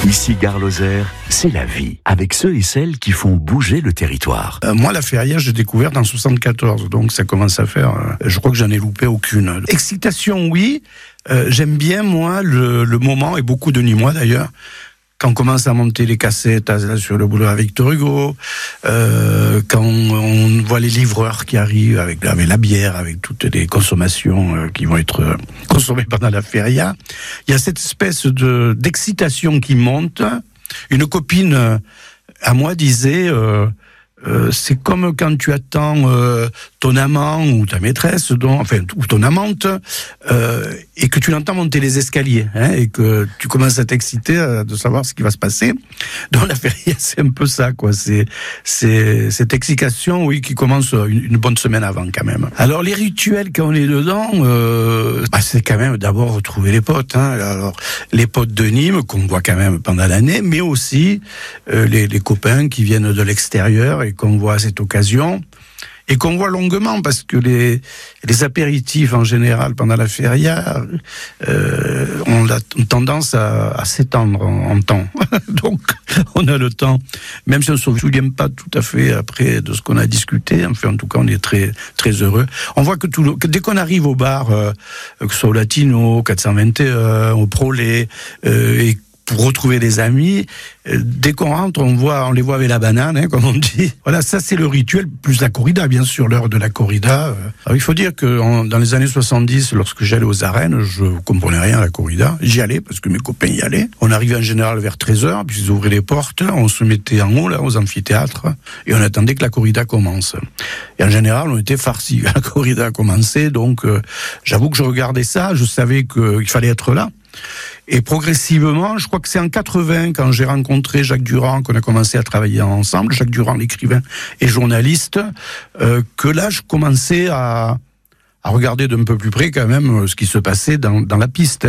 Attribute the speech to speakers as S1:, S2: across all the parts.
S1: Ici Gare Lozère, c'est la vie, avec ceux et celles qui font bouger le territoire.
S2: Moi, la feria, j'ai découvert en 74, donc ça commence à faire... je crois que j'en ai loupé aucune. Excitation, oui. J'aime bien, moi, le moment, et beaucoup de Nîmois d'ailleurs, quand on commence à monter les cassettes là, sur le boulevard Victor Hugo, quand on voit les livreurs qui arrivent avec la bière, avec toutes les consommations qui vont être consommées pendant la feria, il y a cette espèce d'excitation qui monte. Une copine à moi disait... c'est comme quand tu attends ton amant ou ta maîtresse, ou ton amante, et que tu l'entends monter les escaliers, et que tu commences à t'exciter de savoir ce qui va se passer. Dans la feria, c'est un peu ça, quoi. C'est cette excitation, oui, qui commence une bonne semaine avant, quand même. Alors les rituels quand on est dedans, c'est quand même d'abord retrouver les potes. Alors les potes de Nîmes qu'on voit quand même pendant l'année, mais aussi les copains qui viennent de l'extérieur et qu'on voit à cette occasion, et qu'on voit longuement, parce que les apéritifs en général pendant la feria ont tendance à s'étendre en temps. Donc on a le temps, même si on ne se souvient pas tout à fait après de ce qu'on a discuté, enfin en tout cas on est très, très heureux. On voit que dès qu'on arrive au bar, que ce soit au Latino, 421, au Prolet, et pour retrouver des amis, dès qu'on rentre, on les voit avec la banane, comme on dit. Voilà, ça c'est le rituel, plus la corrida, bien sûr, l'heure de la corrida. Alors, il faut dire que dans les années 70, lorsque j'allais aux arènes, je comprenais rien à la corrida. J'y allais parce que mes copains y allaient. On arrivait en général vers 13h, puis ils ouvraient les portes, on se mettait en haut, là, aux amphithéâtres, et on attendait que la corrida commence. Et en général, on était farcis. La corrida a commencé, donc j'avoue que je regardais ça, je savais qu'il fallait être là. Et progressivement, je crois que c'est en 80, quand j'ai rencontré Jacques Durand, qu'on a commencé à travailler ensemble, Jacques Durand, l'écrivain et journaliste, que là, je commençais à regarder d'un peu plus près quand même ce qui se passait dans la piste.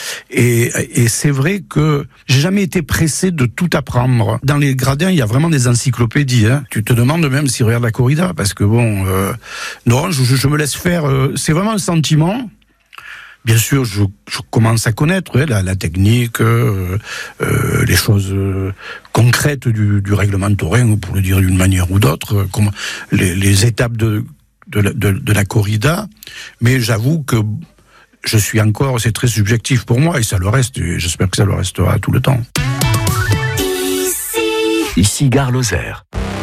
S2: Et c'est vrai que j'ai jamais été pressé de tout apprendre. Dans les gradins, il y a vraiment des encyclopédies. Tu te demandes même s'ils regardent la corrida, parce que bon, non, je me laisse faire. C'est vraiment un sentiment. Bien sûr, je commence à connaître la technique, les choses concrètes du règlement taurin, pour le dire d'une manière ou d'autre, comme les étapes de la corrida. Mais j'avoue que c'est très subjectif pour moi, et ça le reste, et j'espère que ça le restera tout le temps.
S1: Ici Gare Lozère.